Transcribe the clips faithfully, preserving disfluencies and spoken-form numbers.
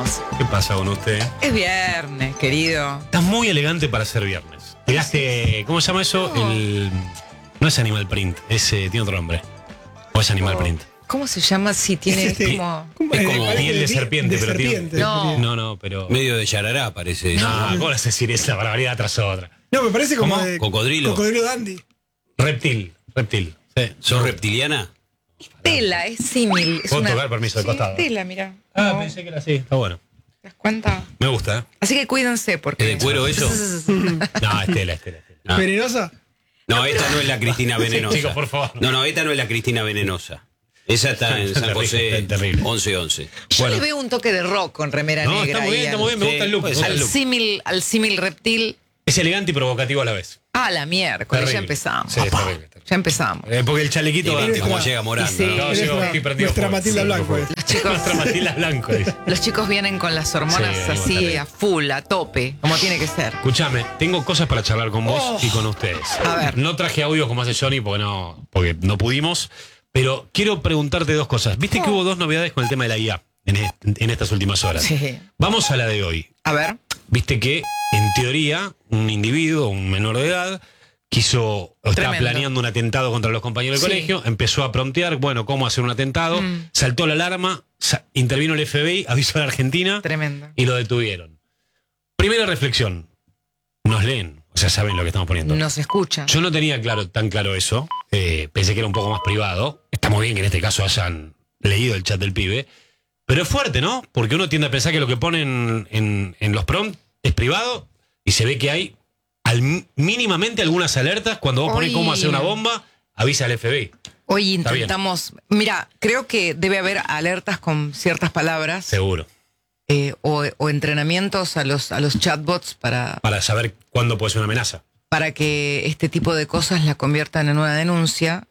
estamos? ¿Qué pasa con usted? Es viernes, querido. Estás muy elegante para ser viernes. Tiraste, ¿cómo se llama eso? No. El, no es Animal Print, es, eh, tiene otro nombre. O es Animal Oh. Print. ¿Cómo se llama si tiene Este, como... ¿cómo? Es Eh, como parece piel de serpiente, de pero tiene- serpiente. No. No, no, pero... Medio de yarará parece. No, ¿cómo vas a decir esa barbaridad tras otra? No, me parece como ¿Cómo? de Cocodrilo. Cocodrilo dandy. Reptil, reptil. Sí. ¿Sos reptiliana? Tela, es símil. Es ¿Puedo una... tocar? Permiso, de Sí, costado. tela, mira. Ah, No, pensé que era así. Está bueno. ¿te das cuenta? Me gusta, ¿eh? Así que cuídense porque... ¿Es de cuero eso? No, es tela, es tela, es tela. Ah. ¿Venenosa? No, esta no es la Cristina Venenosa. Chicos, por favor. No, no, esta no es la Cristina Venenosa. Esa está en Está San terrible, José está terrible. once once. Yo Bueno. le veo un toque de rock con remera No, negra. está muy bien, ahí está al- muy bien. Me Sí, gusta el look. me puede gusta ser. el Al look. símil, al símil reptil. Es elegante y provocativo a la vez. Ah, la miércoles, ya Terrible. empezamos. Sí, es terrible, terrible. Ya empezamos. Eh, porque el chalequito Y va. viste cómo nuestra- llega Morán. Sí. ¿no? No, Eres llegó, una- estoy prendido nuestra fuego. Matilda Sí, Blanco, por favor. es. Los chicos, Nuestra Matilda Blanco. dice. los chicos vienen con las hormonas Sí, ahí va, así terrible. a full, a tope, como tiene que ser. Escúchame, tengo cosas para charlar con vos Oh. y con ustedes. A ver. No traje audios como hace Johnny porque no, porque no pudimos, pero quiero preguntarte dos cosas. Viste que Oh. hubo dos novedades con el tema de la I A en, est- en estas últimas horas. Sí. Vamos a la de hoy. A ver. Viste que, en teoría, un individuo, un menor de edad, quiso o estaba Tremendo. planeando un atentado contra los compañeros del Sí. colegio, empezó a promptear, bueno, cómo hacer un atentado, Mm. saltó la alarma, sa- intervino el F B I, avisó a la Argentina Tremendo. y lo detuvieron. Primera reflexión, nos leen, o sea, saben lo que estamos poniendo. Nos escucha. Yo no tenía claro, tan claro eso, eh, pensé que era un poco más privado, está muy bien que en este caso hayan leído el chat del pibe, pero es fuerte, ¿no? Porque uno tiende a pensar que lo que ponen en, en los prompts es privado y se ve que hay al, mínimamente algunas alertas cuando vos pones Hoy- cómo hacer una bomba, avisa al F B I. Hoy Está bien. intentamos. Mira, creo que debe haber alertas con ciertas palabras Seguro. eh, o, o entrenamientos a los, a los chatbots para, Para saber cuándo puede ser una amenaza. para que este tipo de cosas la conviertan en una denuncia.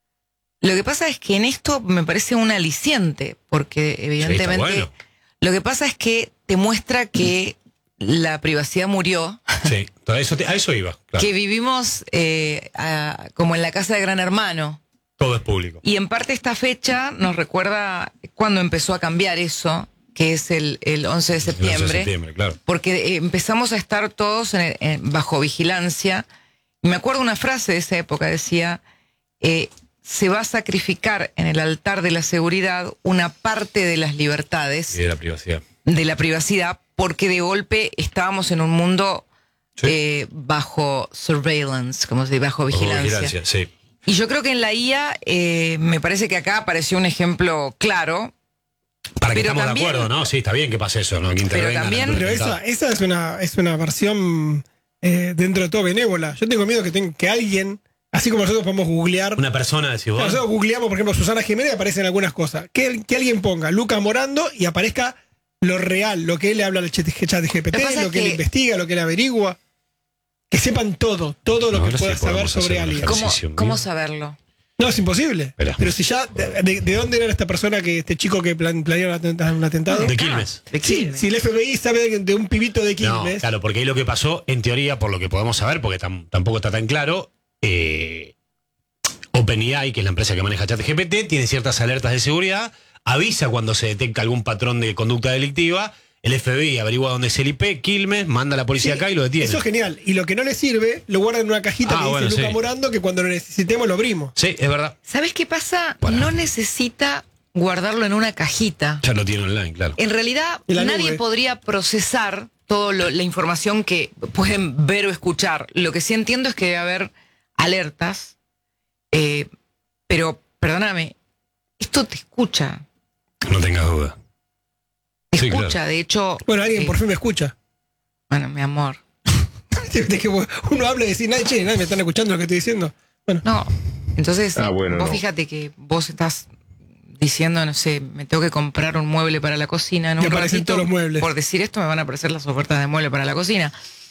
Lo que pasa es que en esto me parece un aliciente, porque evidentemente bueno. lo que pasa es que te muestra que la privacidad murió, Sí, a eso, te- a eso iba. Claro. que vivimos eh, a- como en la casa de Gran Hermano. Todo es público. Y en parte esta fecha nos recuerda cuando empezó a cambiar eso, que es el, el once de El once septiembre. de septiembre, claro. Porque eh, empezamos a estar todos en- en- bajo vigilancia. Y me acuerdo una frase de esa época, decía, eh, se va a sacrificar en el altar de la seguridad una parte de las libertades, Y de la privacidad. de la privacidad, porque de golpe estábamos en un mundo Sí. eh, bajo surveillance, como se dice, bajo Bajo vigilancia. vigilancia, sí. Y yo creo que en la I A, eh, me parece que acá apareció un ejemplo claro. Para que Pero estamos también- de acuerdo, ¿no? Sí, está bien que pase eso, ¿no? Que intervengan también- en el Pero atentado. esa, esa es una es una versión eh, dentro de todo benévola. Yo tengo miedo que, ten- que alguien, así como nosotros podemos googlear, Una persona, decís vos. nosotros googleamos, por ejemplo, Susana Jiménez y aparecen algunas cosas. Que, que alguien ponga Luca Morando y aparezca lo real, lo que él le habla al chat, chat de G P T, Lo que pasa lo es que él que- investiga, lo que él averigua. Que sepan todo, todo lo No, que ahora sí pueda saber podemos sobre hacer un alguien. ejercicio. ¿Cómo, Ejercicio, cómo mío. saberlo? No, es imposible. Espera. Pero si ya, de, de- ¿de dónde era esta persona, que este chico que plan, planeó un atent- un atentado? De Quilmes. De Sí, Quilmes. si el F B I sabe de, de un pibito de No, Quilmes. claro, porque ahí lo que pasó, en teoría, por lo que podemos saber, porque tam- tampoco está tan claro, eh, OpenAI, que es la empresa que maneja ChatGPT, tiene ciertas alertas de seguridad, avisa cuando se detecta algún patrón de conducta delictiva, el F B I averigua dónde es el I P, Quilmes, manda a la policía Sí, acá y lo detiene. Eso es genial. Y lo que no le sirve, lo guardan en una cajita Ah, que bueno, dice Luca sí. Morando, que cuando lo necesitemos lo abrimos. Sí, es verdad. ¿Sabes qué pasa? Bueno. No necesita guardarlo en una cajita. Ya lo tiene online, claro. En realidad, En la nadie nube. podría procesar toda la información que pueden ver o escuchar. Lo que sí entiendo es que debe haber alertas, eh, pero perdóname, esto te escucha. No tengas duda. Te Sí, escucha, claro. de hecho. Bueno, alguien eh, por fin me escucha. Bueno, mi amor. De que uno habla y dice, nadie, che, nadie me están escuchando lo que estoy diciendo. Bueno, No. Entonces, Ah, bueno, vos no. fíjate que vos estás diciendo, no sé, me tengo que comprar un mueble para la cocina. En Y un aparecen ratito, todos los muebles. Por decir esto, me van a aparecer las ofertas de mueble para la cocina.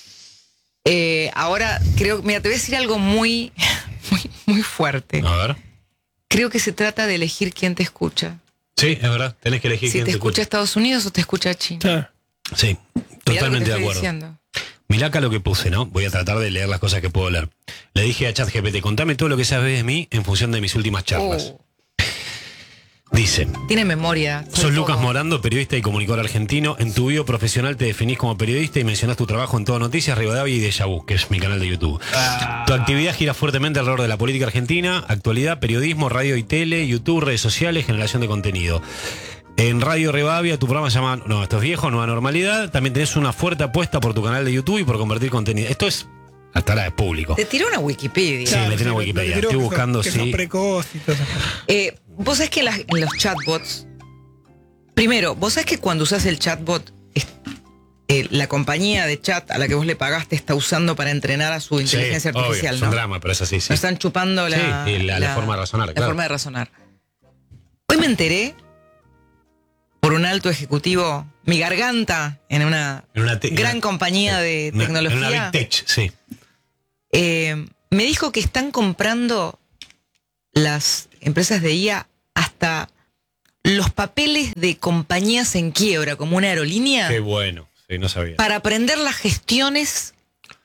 Eh, ahora, creo, mira, te voy a decir algo muy, muy, muy fuerte. A ver. Creo que se trata de elegir quién te escucha. Sí, es verdad. Tenés que elegir Si quién te escucha Estados Unidos o te escucha China. ya. Sí, Mirá lo que totalmente te de estoy acuerdo. diciendo. Mirá acá lo que puse, ¿no? Voy a tratar de leer las cosas que puedo leer. Le dije a ChatGPT, contame todo lo que sabes de mí en función de mis últimas charlas. Oh, Dice: Tiene memoria. sos Lucas Morando, periodista y comunicador argentino. En tu bio profesional te definís como periodista y mencionás tu trabajo en Todo Noticias, Rivadavia y Deja Vu, que es mi canal de YouTube. Ah. Tu actividad gira fuertemente alrededor de la política argentina, actualidad, periodismo, radio y tele, YouTube, redes sociales, generación de contenido. En Radio Rivadavia tu programa se llama, no, esto es viejo, Nueva Normalidad. También tenés una fuerte apuesta por tu canal de YouTube y por convertir contenido. Esto es hasta la de público. Te tiró una Wikipedia. Sí, le tiene a Wikipedia. Estoy buscando, que sí. sos precoz y todo eso. Eh, vos sabés que en, las- en los chatbots, primero, vos sabés que cuando usás el chatbot, es- eh, la compañía de chat a la que vos le pagaste está usando para entrenar a su inteligencia Sí, artificial, obvio, es ¿no? un drama, pero es así, sí. Nos están chupando la, Sí, y la- la forma de razonar, La claro. forma de razonar. Hoy me enteré, por un alto ejecutivo, mi garganta en una, En una te- gran una- compañía de Una- tecnología, En una Big Tech, sí. eh, me dijo que están comprando las empresas de I A hasta los papeles de compañías en quiebra, como una aerolínea, Qué bueno. Sí, no sabía. para aprender las gestiones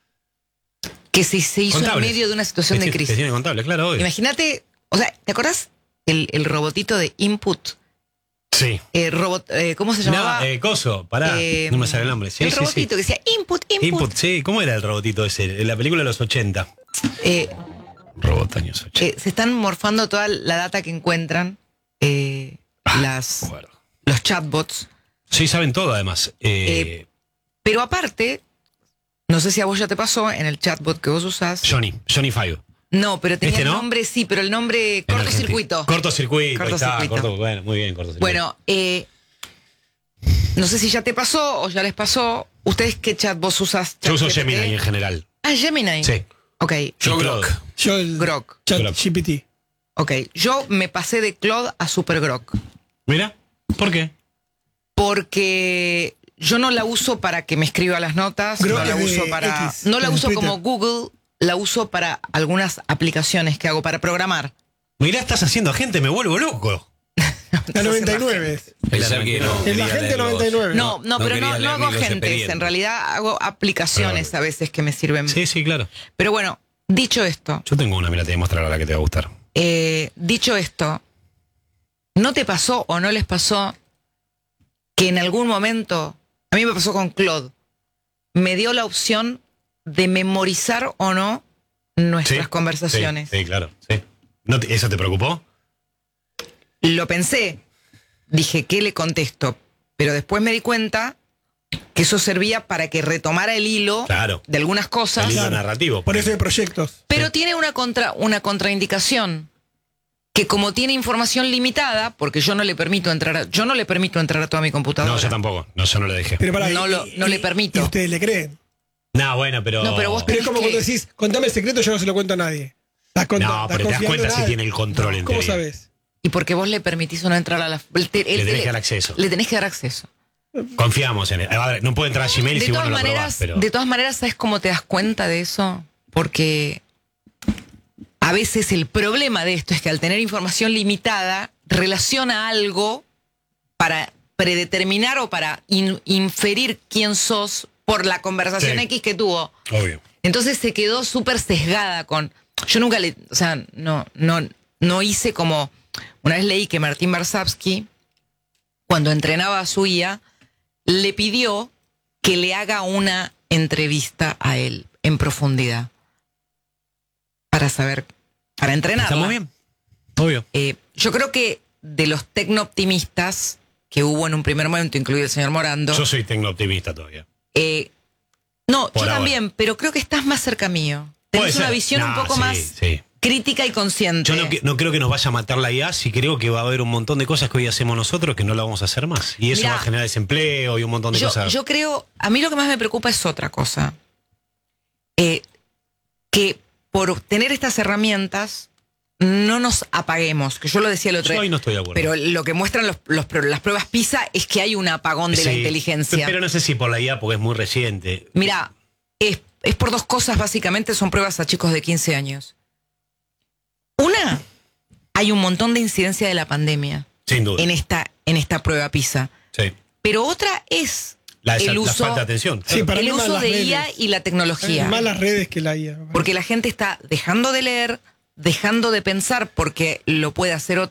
que se, se hizo Contables. en medio de una situación de Gesti- crisis. Gestión contable, claro, obvio. Imagínate, o sea, ¿te acordás el, el robotito de input? Sí. Eh, robot, eh, ¿Cómo se llamaba? No, eh, coso, pará, Eh, no me sale el nombre. Sí, el sí, robotito sí. que decía input, input. Input, sí. ¿Cómo era el robotito ese? En la película de los ochenta. Eh, Robot años ochenta. eh, se están morfando toda la data que encuentran eh, las, Bueno. los chatbots. Sí, saben todo, además. Eh, Pero aparte, no sé si a vos ya te pasó en el chatbot que vos usás. Johnny, Johnny Five. No, pero tenía ¿Este el no? nombre, sí, pero el nombre En cortocircuito. Argentina. Cortocircuito, ahí está. Cortocircuito. Corto, bueno, muy bien, cortocircuito. Bueno, eh, no sé si ya te pasó o ya les pasó. ¿Ustedes qué chat vos usas? Yo uso ChatGPT? Gemini en general. Ah, Gemini. Sí. Ok, Yo Y Grok. Claude. Yo el Grok. chat Grok. G P T. Ok, yo me pasé de Claude a Super Grok. Mira, ¿por qué? Porque yo no la uso para que me escriba las notas, Grok no la es de uso para. X, no la en uso Twitter. como Google, la uso para algunas aplicaciones que hago para programar. Mirá, estás haciendo gente, me vuelvo loco. La noventa y nueve. Pensar que no. El quería agente leer los- noventa y nueve. No, no, no pero quería no, no leer hago ni los agentes, expedientes. en realidad hago aplicaciones a veces que me sirven. Sí, sí, claro. Pero bueno, dicho esto, Yo tengo una, mira, te voy a mostrar ahora que te va a gustar. eh, dicho esto, ¿no te pasó o no les pasó que en algún momento, a mí me pasó con Claude, me dio la opción de memorizar o no nuestras Sí, conversaciones? Sí, sí, claro. Sí. ¿No te- ¿Eso te preocupó? Lo pensé, dije, ¿qué le contesto? Pero después me di cuenta que eso servía para que retomara el hilo Claro. de algunas cosas, El hilo Claro. narrativo. Por eso hay proyectos. pero tiene una, contra, una contraindicación. Que como tiene información limitada, porque yo no le permito entrar a, yo no le permito entrar a toda mi computadora. No, yo tampoco. No, yo no le dejé. Pero pará, No y- lo- no y- le permito. Y ustedes le creen. No, bueno, pero. No, pero vos Pero es como que- cuando decís, contame el secreto, yo no se lo cuento a nadie. Estás con- No, estás pero te das confiando cuenta en si nadie. tiene el control, en ¿Cómo teoría. sabes? Y porque vos le permitís o no entrar a la... te- Le él- tenés él- que dar acceso. Le tenés que dar acceso. Confiamos en él. A ver, no puede entrar a Gmail De si vos todas, no lo probás, maneras, pero. de todas maneras, ¿sabes cómo te das cuenta de eso? Porque a veces el problema de esto es que al tener información limitada, relaciona algo para predeterminar o para in- inferir quién sos por la conversación Sí. X que tuvo. Obvio. Entonces se quedó súper sesgada con... Yo nunca le... O sea, no, no, no hice como... Una vez leí que Martín Barsavsky, cuando entrenaba a su I A, le pidió que le haga una entrevista a él en profundidad. Para saber... Para entrenarla. Está muy bien. Obvio. Eh, yo creo que de los tecno-optimistas que hubo en un primer momento, incluido el señor Morando... Yo soy tecno-optimista todavía. Eh, no, Por yo ahora. también, pero creo que estás más cerca mío. Puede Tenés una ser. visión un No, poco sí, más sí. crítica y consciente. Yo no, que- no creo que nos vaya a matar la I A, sí creo que va a haber un montón de cosas que hoy hacemos nosotros que no la vamos a hacer más. Y eso Mirá, va a generar desempleo y un montón de yo, cosas. yo creo, a mí lo que más me preocupa es otra cosa. Eh, que por tener estas herramientas no nos apaguemos, que yo lo decía el otro Yo ahí día. no estoy de acuerdo. Pero lo que muestran los, los pro- las pruebas PISA es que hay un apagón de la Sí, inteligencia. Pero no sé si por la I A, porque es muy reciente. Mira, es, es por dos cosas básicamente, son pruebas a chicos de quince años. Una, hay un montón de incidencia de la pandemia Sin duda. en esta, en esta prueba PISA. Sí. Pero otra es La, el la uso, falta de atención. Sí, para el mí más uso las de redes. I A y la tecnología. Más las redes que la I A. Porque la gente está dejando de leer, dejando de pensar porque lo puede hacer otro.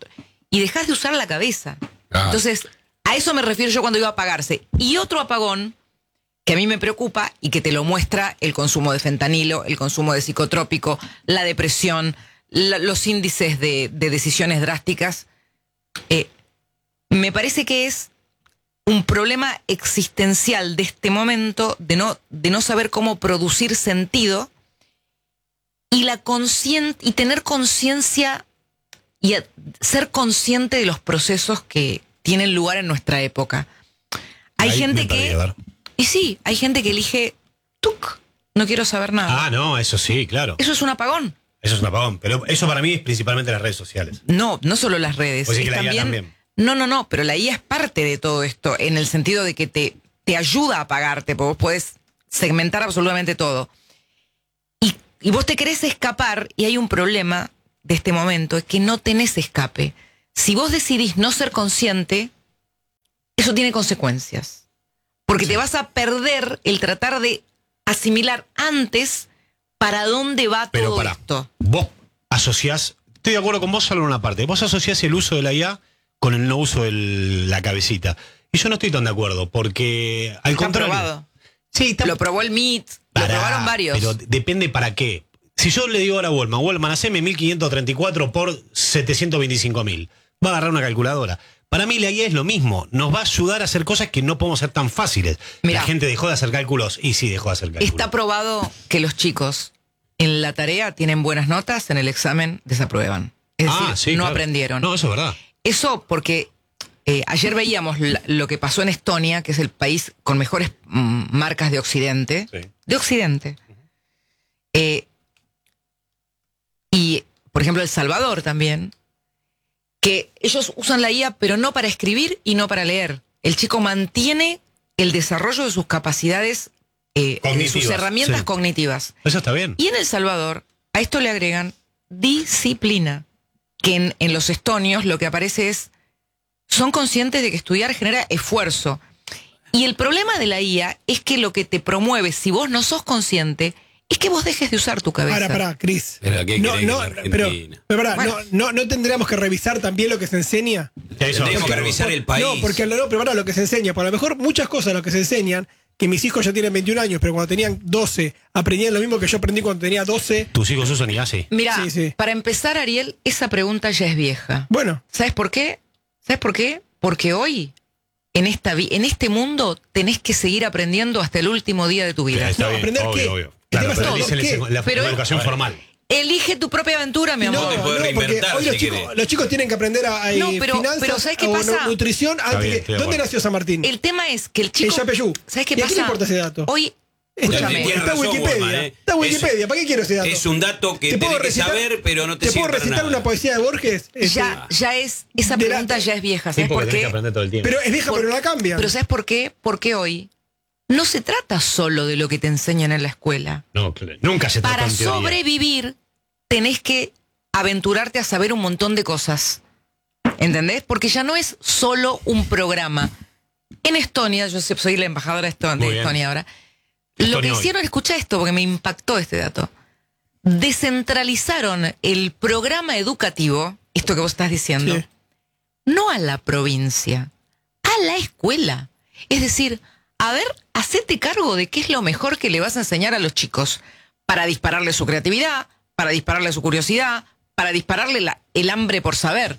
y dejás de usar la cabeza. Ah. Entonces, a eso me refiero yo cuando digo apagarse. Y otro apagón que a mí me preocupa y que te lo muestra el consumo de fentanilo, el consumo de psicotrópico, la depresión, la, los índices de, de decisiones drásticas. Eh, me parece que es un problema existencial de este momento de no, de no saber cómo producir sentido y, la conscien- y tener conciencia y a- ser consciente de los procesos que tienen lugar en nuestra época. Hay Ahí gente me perdí, que... a ver. Y sí, hay gente que elige, ¡tuc! No quiero saber nada. Ah, no, eso sí, claro. Eso es un apagón. Eso es un apagón. Pero eso para mí es principalmente las redes sociales. No, no solo las redes. Pues sí es que la I A también. No, no, no, pero la I A es parte de todo esto, en el sentido de que te, te ayuda a apagarte, porque vos podés segmentar absolutamente todo. Y, y vos te querés escapar, y hay un problema de este momento, es que no tenés escape. Si vos decidís no ser consciente, eso tiene consecuencias. Porque te vas a perder el tratar de asimilar antes para dónde va Pero todo pará, esto. vos asociás, estoy de acuerdo con vos solo en una parte, vos asociás el uso de la I A con el no uso de la cabecita. Y yo no estoy tan de acuerdo, porque al Está contrario... probado. Sí, está Lo probó el M I T, lo Pará, probaron varios. Pero depende para qué. Si yo le digo ahora a Wallman, Wallman, haceme mil quinientos treinta y cuatro por setecientos veinticinco mil, va a agarrar una calculadora. Para mí la I A es lo mismo, nos va a ayudar a hacer cosas que no podemos hacer tan fáciles. Mirá. La gente dejó de hacer cálculos y sí dejó de hacer cálculos. Está probado que los chicos en la tarea tienen buenas notas, en el examen desaprueban. Es decir, Ah, sí, no claro. aprendieron. No, eso es verdad. Eso porque eh, ayer veíamos la- lo que pasó en Estonia, que es el país con mejores mm, marcas de Occidente. Sí. De Occidente. Eh, y, por ejemplo, El Salvador también, que ellos usan la I A, pero no para escribir y no para leer. El chico mantiene el desarrollo de sus capacidades, eh, de sus Cognitivas, herramientas sí. cognitivas. Eso está bien. Y en El Salvador, a esto le agregan disciplina, que en, en los estonios lo que aparece es, son conscientes de que estudiar genera esfuerzo. Y el problema de la I A es que lo que te promueve, si vos no sos consciente, es que vos dejes de usar tu cabeza. Ahora, pará, Cris. Pero, ¿qué No, querés no, que la pero, Argentina? pero pará, Bueno. no, no, no tendríamos que revisar también lo que se enseña. Eso, Tendríamos que claro. revisar el país. No, porque no, pero pará, lo que se enseña, por lo mejor muchas cosas lo que se enseñan, que mis hijos ya tienen veintiún años, pero cuando tenían doce, aprendían lo mismo que yo aprendí cuando tenía doce. Tus hijos usan I A, sí. Mira, Sí, sí. para empezar, Ariel, esa pregunta ya es vieja. Bueno, ¿Sabes por qué? ¿Sabes por qué? Porque hoy, en, esta vi- en este mundo, tenés que seguir aprendiendo hasta el último día de tu vida. Está No, bien, ¿aprender obvio, qué? obvio. El Claro, tema es pero aprender dice qué. la, la Pero- educación formal. Elige tu propia aventura, mi amor. no, te podés no, porque reinventar hoy si los chicos, querés. los chicos tienen que aprender a, a No, pero- finanzas pero ¿sabes qué o pasa? nu- nutrición antes bien, que- estoy de ¿Dónde acuerdo. nació San Martín? El tema es que el chico... En Yapeyú. ¿Sabes qué ¿Y a pasa? quién le importa ese dato? Hoy, Está, escúchame, Tienes está razón, Wikipedia. Guarma, ¿eh? Está Wikipedia. Es- ¿Para qué quiero ese dato? Es un dato que ¿Te puedo tenés que recitar- saber, pero no te, ¿Te sirve puedo para recitar nada. una poesía de Borges? Este, ya, ya es... Esa de la- pregunta ya es vieja. Sí, ¿Sabes porque por tenés que qué? aprender todo el tiempo. Pero es vieja, Por- pero no la cambian. Pero ¿sabes por qué? Porque hoy no se trata solo de lo que te enseñan en la escuela. No, claro, nunca se trata Para en teoría. sobrevivir, tenés que aventurarte a saber un montón de cosas. ¿Entendés? Porque ya no es solo un programa. En Estonia, yo soy la embajadora de Estonia, Muy de bien. Estonia ahora. Lo Estonia que hoy. hicieron, escucha esto, porque me impactó este dato. Descentralizaron el programa educativo, esto que vos estás diciendo, Sí. no a la provincia, a la escuela. Es decir, a ver, hacete cargo de qué es lo mejor que le vas a enseñar a los chicos para dispararle su creatividad, para dispararle su curiosidad, para dispararle la- el hambre por saber.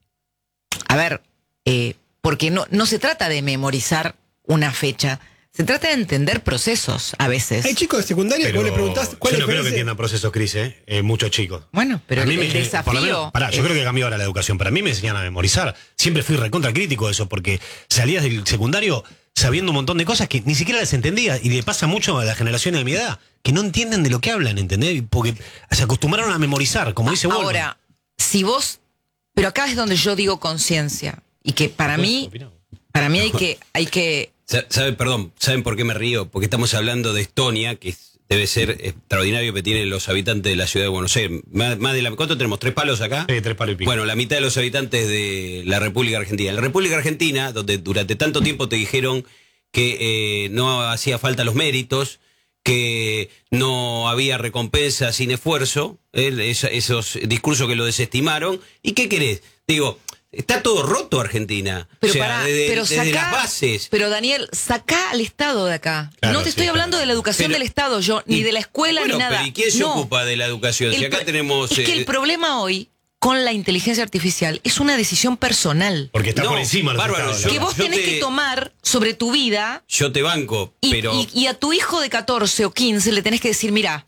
A ver, eh, porque no, no se trata de memorizar una fecha, se trata de entender procesos a veces. Hay chicos de secundaria que Pero vos le preguntás cuál yo es no la creo que diferencia. entiendan procesos, Cris, ¿eh? Eh, muchos chicos. Bueno, pero A el, mí me- el eh, por lo desafío... menos- pará, yo es- creo que cambió ahora la educación. Para mí me enseñan a memorizar. Siempre fui recontra crítico de eso, porque salías del secundario sabiendo un montón de cosas que ni siquiera las entendía. Y le pasa mucho a las generaciones de mi edad, que no entienden de lo que hablan, ¿entendés? Porque se acostumbraron a memorizar, como dice Wallman. Ahora, si vos... Pero acá es donde yo digo conciencia. Y que para mí, para mí hay que... Hay que Sa- ¿Saben, perdón, ¿saben por qué me río? Porque estamos hablando de Estonia, que es- debe ser extraordinario que tienen los habitantes de la ciudad de Buenos Aires. Más, más de la, ¿cuánto tenemos? ¿Tres palos acá? Sí, tres palos y pico. Bueno, la mitad de los habitantes de la República Argentina. En la República Argentina, donde durante tanto tiempo te dijeron que eh, no hacía falta los méritos, que no había recompensa sin esfuerzo, eh, es- esos discursos que lo desestimaron. ¿Y qué querés? Digo, Está todo roto Argentina. Pero, o sea, pará, desde, pero desde sacá, las bases. Pero Daniel, sacá al Estado de acá. Claro, no te sí, estoy claro. hablando de la educación Pero- del Estado, yo, ni y- de la escuela, bueno, ni nada. pero ¿y quién se No. ocupa de la educación? Si El acá pro- tenemos... Es que eh, el problema hoy con la inteligencia artificial es una decisión personal Porque está No, por encima de los bárbaro, estados, yo- que ¿no? vos tenés te- que tomar sobre tu vida Yo te banco, y, pero... y- y a tu hijo de catorce o quince le tenés que decir, mira,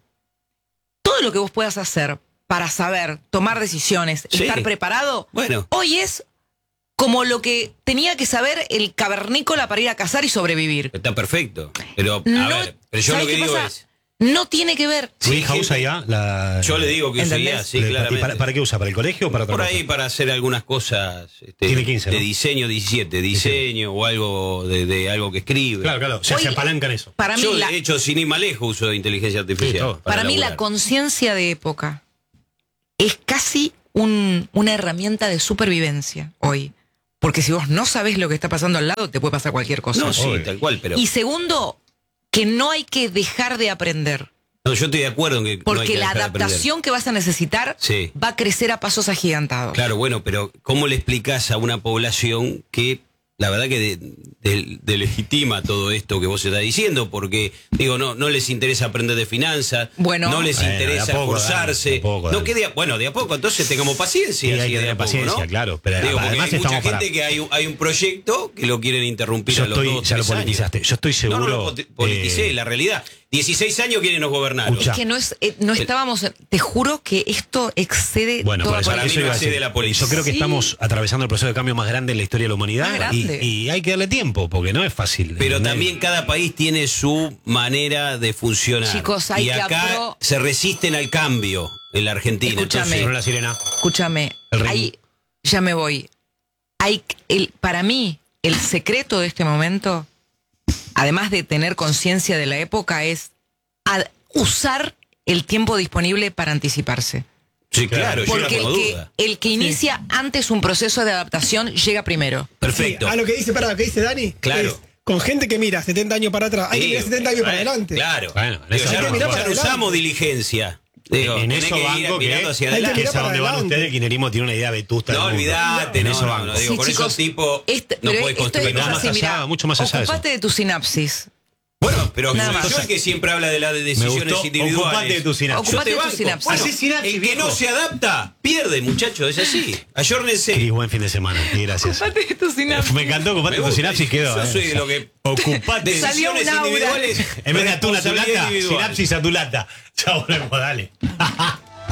todo lo que vos puedas hacer para saber, tomar decisiones, Sí. estar preparado, Bueno. hoy es como lo que tenía que saber el cavernícola para ir a cazar y sobrevivir. Está perfecto. Pero, a No, ver, pero yo ¿sabés lo que qué digo pasa? es... No tiene que ver. ¿Tu Sí, hija gente- usa ya la...? Yo le digo que uso ¿Entendés? I A, sí, ¿Y claramente. para, para qué usa? ¿Para el colegio o para otra Por cosa? ahí para hacer algunas cosas este, Tiene quince, de ¿no? diseño, diecisiete, diseño o algo de, de algo que escribe. Claro, claro. O sea, Hoy- se apalanca en eso. Para mí, Yo, la, de hecho, sin ir más lejos, uso de inteligencia artificial. Sí, todo. para mí la laburar. conciencia de época es casi un- una herramienta de supervivencia hoy. Porque si vos no sabés lo que está pasando al lado, te puede pasar cualquier cosa. No, sí, Obvio. tal cual, pero... Y segundo, que no hay que dejar de aprender. No, yo estoy de acuerdo en que no hay Porque que la dejar de aprender. adaptación que vas a necesitar Sí. va a crecer a pasos agigantados. Claro, bueno, pero ¿cómo le explicás a una población que la verdad que de, de- delegitima todo esto que vos estás diciendo? Porque, digo, no no les interesa aprender de finanzas, Bueno. no les Bueno, interesa de a poco, esforzarse. Dani, de a poco, no, Dani. que de a- bueno, de a poco, entonces tengamos paciencia. Sí, hay así que de tener a poco, paciencia, ¿no? claro, pero Digo, porque además hay mucha estamos para- gente que hay, un- hay un proyecto que lo quieren interrumpir Yo a los estoy, dos, ya lo tres años. politizaste. Yo estoy seguro. No, no lo poti- politicé, eh, la realidad. dieciséis años quieren nos gobernar. Escuchá. Es que no es, eh, no estábamos, te juro que esto excede Bueno, toda por eso, para mí eso no iba a excede decir. la política. Yo creo que Sí. estamos atravesando el proceso de cambio más grande en la historia de la humanidad Más y, grande. y hay que darle tiempo porque no es fácil. Pero ¿entendés? también cada país tiene su manera de funcionar. Chicos, hay y que acá apro- se resisten al cambio en la Argentina. Escúchame. Sonó Entonces, la sirena. Escúchame, El ring. hay, ya me voy. Hay, el, para mí, el secreto de este momento, además de tener conciencia de la época, es a- usar el tiempo disponible para anticiparse. sí, claro, yo no Porque el tengo que, duda. el que inicia antes un proceso de adaptación llega primero. Perfecto. Sí, a lo que dice, para lo que dice Dani. Claro. es, con gente que mira setenta años para atrás, hay que Sí, mirar setenta años para bueno, adelante. Claro. Bueno, en Digo, eso ya hay que no, mirar ya para no adelante. usamos diligencia. Digo, En tenés eso que ir banco que, mirando hacia Hay que que adelante. mirar es a para donde van adelante. ustedes, el kirchnerismo tiene una idea vetusta del No mundo. olvidate, En no, eso no, banco. no, digo, Sí, con chicos, esos tipos este- no pero podés esto construir es va nada. más así, allá, mirá, mucho más allá de ocupate eso. de tu sinapsis. Bueno, pero Nada soy más. yo el que siempre habla de las Me decisiones gustó. individuales. Ocupate de tu sinapsis. Yo Ocupate te de tu banco. sinapsis. Bueno, Hacé sinapsis, el que viejo. no se adapta, pierde, muchachos, es así. Ayórnense. Cris, buen fin de semana. Y gracias. Ocupate de tu sinapsis. Me encantó, ocupate Me de tu gusta. sinapsis quedó. Yo eh. soy de lo que... Ocupate de Salió Decisiones un aura. individuales. En vez de atún a tu responsabilidad lata, individual. sinapsis a tu lata. Chao, volvemos, dale.